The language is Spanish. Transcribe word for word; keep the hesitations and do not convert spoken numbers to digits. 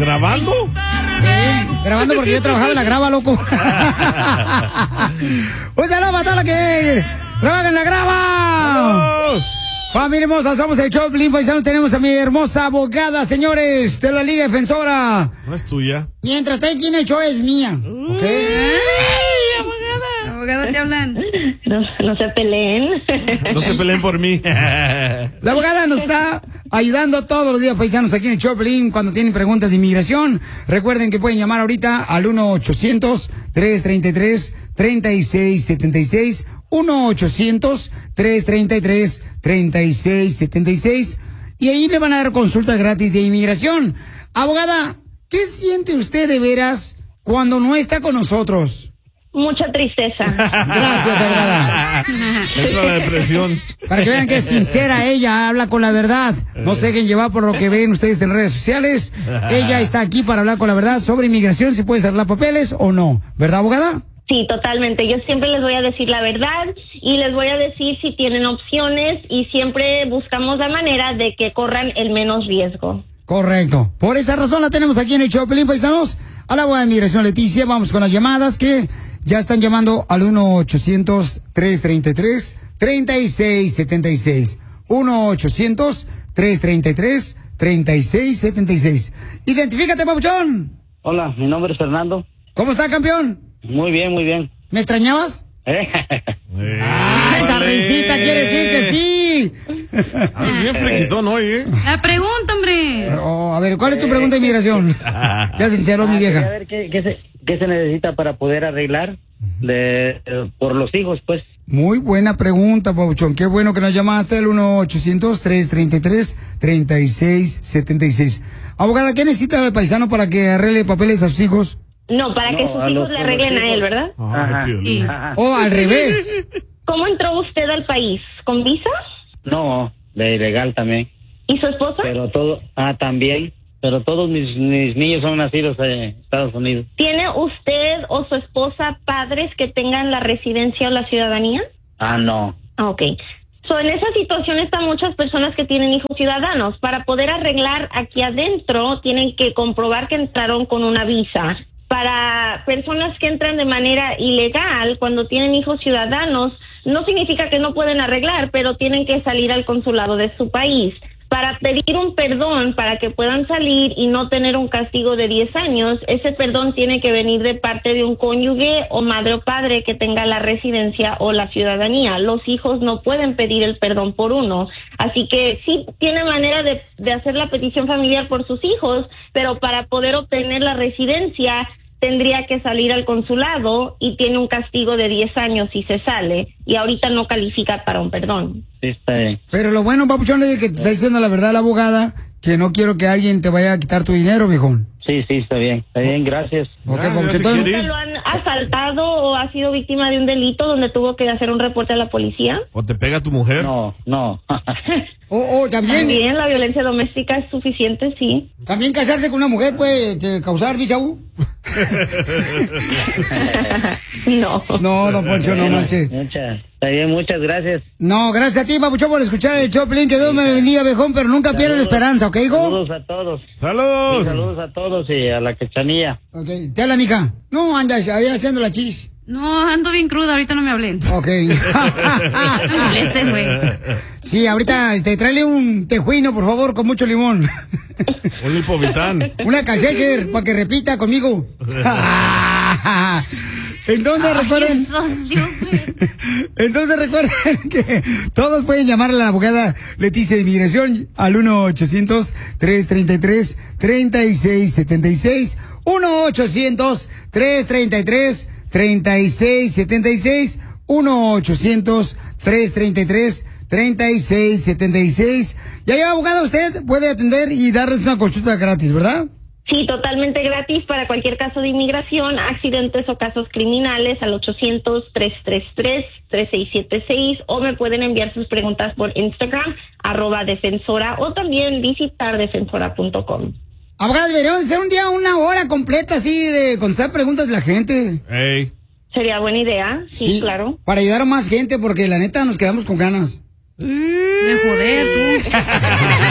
¿Grabando? Sí, grabando porque yo trabajaba en la grava, loco. Un saludo para todos los que trabajan en la grava. Familia hermosa, somos el show Pelín Paisano. Tenemos a mi hermosa abogada, señores, de la Liga Defensora. No es tuya. Mientras está aquí en el show es mía. ¿Ok? ¡Ay, abogada! Abogada, te hablan. No, no se peleen. No se peleen por mí. La abogada nos está ayudando todos los días, paisanos, aquí en el show Pelín, cuando tienen preguntas de inmigración. Recuerden que pueden llamar ahorita al uno ochocientos, tres treinta y tres, treinta y seis setenta y seis. uno ochocientos, tres treinta y tres, treinta y seis setenta y seis. Y ahí le van a dar consulta gratis de inmigración. Abogada, ¿qué siente usted de veras cuando no está con nosotros? Mucha tristeza. Gracias, abogada. Entra la depresión. Para que vean que es sincera ella, habla con la verdad. No se dejen llevar por lo que ven ustedes en redes sociales. Ella está aquí para hablar con la verdad sobre inmigración, si puede arreglar papeles o no. ¿Verdad, abogada? Sí, totalmente. Yo siempre les voy a decir la verdad y les voy a decir si tienen opciones y siempre buscamos la manera de que corran el menos riesgo. Correcto. Por esa razón la tenemos aquí en el show Pelín, paisanos. A la abogada de inmigración Leticia, vamos con las llamadas que ya están llamando al uno ochocientos, tres treinta y tres, treinta y seis setenta y seis. uno ochocientos, tres treinta y tres, treinta y seis setenta y seis. Identifícate, papuchón. Hola, mi nombre es Fernando. ¿Cómo está, campeón? Muy bien, muy bien. ¿Me extrañabas? ¿Eh? Ah, esa risita quiere decir que sí. Ah, bien frequitón hoy, ¿eh? La pregunta, hombre. Oh, a ver, ¿cuál es tu pregunta de inmigración? Ya sinceró mi Ah, vieja. A ver, ¿qué, qué, se, ¿qué se necesita para poder arreglar de, eh, por los hijos, pues? Muy buena pregunta, Pauchón. Qué bueno que nos llamaste al uno ochocientos, tres treinta y tres, treinta y seis setenta y seis. Abogada, ¿qué necesita el paisano para que arregle papeles a sus hijos? No, para No, que sus a hijos los- le a los arreglen a hijos. él, ¿verdad? Ajá. Ay, Sí. Ajá. O al revés. ¿Cómo entró usted al país? ¿Con visa? No, de ilegal también. ¿Y su esposa? Pero todo, ah, también. Pero todos mis, mis niños son nacidos en Estados Unidos. ¿Tiene usted o su esposa padres que tengan la residencia o la ciudadanía? Ah, no. Ah, ok. So, en esa situación están muchas personas que tienen hijos ciudadanos. Para poder arreglar aquí adentro, tienen que comprobar que entraron con una visa. Para personas que entran de manera ilegal, cuando tienen hijos ciudadanos, no significa que no pueden arreglar, pero tienen que salir al consulado de su país. Para pedir un perdón, para que puedan salir y no tener un castigo de diez años, ese perdón tiene que venir de parte de un cónyuge o madre o padre que tenga la residencia o la ciudadanía. Los hijos no pueden pedir el perdón por uno. Así que sí tiene manera de, de hacer la petición familiar por sus hijos, pero para poder obtener la residencia tendría que salir al consulado y tiene un castigo de diez años si se sale, y ahorita no califica para un perdón. Sí, está bien. Pero lo bueno, papuchón, es que te está diciendo la verdad la abogada, que no quiero que alguien te vaya a quitar tu dinero, viejón. Sí, sí, está bien. Está bien, gracias. Ok, Gracias, papuchón. si Entonces, quiere. ¿Lo han asaltado o ha sido víctima de un delito donde tuvo que hacer un reporte a la policía? ¿O te pega tu mujer? No, no. o, o también, También la violencia doméstica es suficiente, sí. también casarse con una mujer puede te, causar visa U. No. No, don Poncho, no marche. Muchas, está bien, muchas gracias. No, gracias a ti, papuchón, por escuchar el Choplin. Que Dios me bendiga, viejón, pero nunca pierdas la esperanza, ¿ok, hijo? Saludos a todos. ¡Saludos! Saludos a todos y a la Quechanilla. Ok, te habla, Nica. No, andas ahí haciendo la chis. No, ando bien cruda, ahorita no me hablen. Ok. No me molesten, güey. Sí, ahorita, este, tráele un tejuino, por favor, con mucho limón. Un lipovitán. Una calcecher, para que repita conmigo. Entonces Ay, recuerden, esos, Dios, güey. entonces recuerden que todos pueden llamar a la abogada Leticia de Inmigración al uno ochocientos, tres treinta y tres, treinta y seis setenta y seis. uno ochocientos, tres treinta y tres, treinta y seis setenta y seis. uno ochocientos, tres treinta y tres, treinta y seis setenta y seis. Y ahí, abogada, usted puede atender y darles una consulta gratis, ¿verdad? Sí, totalmente gratis para cualquier caso de inmigración, accidentes o casos criminales al ochocientos, tres tres tres, tres seis siete seis, o me pueden enviar sus preguntas por Instagram, arroba defensora, o también visitar defensora punto com. Abogada, deberíamos hacer un día una hora completa así de contestar preguntas de la gente. Ey. Sería buena idea, sí, claro. Para ayudar a más gente, porque la neta nos quedamos con ganas. De joder, tú.